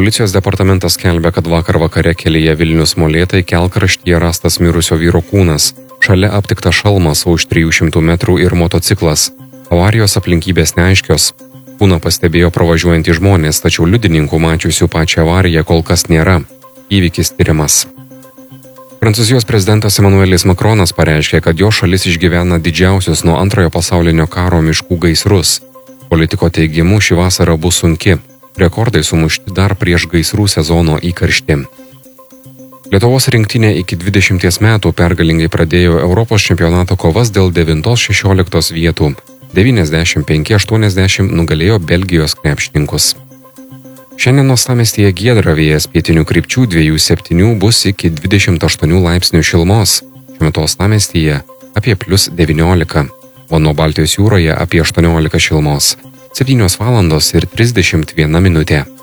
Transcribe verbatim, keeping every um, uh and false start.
Policijos departamentas skelbia, kad vakar vakare kelyje Vilnius Molėtai kelkraštyje rastas mirusio vyro kūnas. Šalia aptikta šalmas, o už trijų šimtų metrų ir motociklas. Avarijos aplinkybės neaiškios. Kūną pastebėjo pravažiuojantys žmonės, tačiau liudininkų mačiusių pačią avariją kol kas nėra. Įvykis tyrimas. Prancūzijos prezidentas Emmanuelis Macronas pareiškė, kad jo šalis išgyvena didžiausius nuo antrojo pasaulinio karo miškų gaisrus. Politiko teigimu, ši vasara bus sunki. Rekordai sumušti dar prieš gaisrų sezono įkarštį. Lietuvos rinktinė iki dvidešimties metų pergalingai pradėjo Europos čempionato kovas dėl devintos šešioliktos vietų. devyniasdešimt penki aštuoniasdešimt nugalėjo Belgijos krepšininkus. Šiandien uostamiestyje giedra, vėjas pietinių krypčių dviejų septynių bus iki dvidešimt aštuonių laipsnių šilumos. Šiuo metu uostamiestyje apie plius devyniolika, o nuo Baltijos jūroje apie aštuoniolika šilumos. septynios valandos ir trisdešimt viena minutė.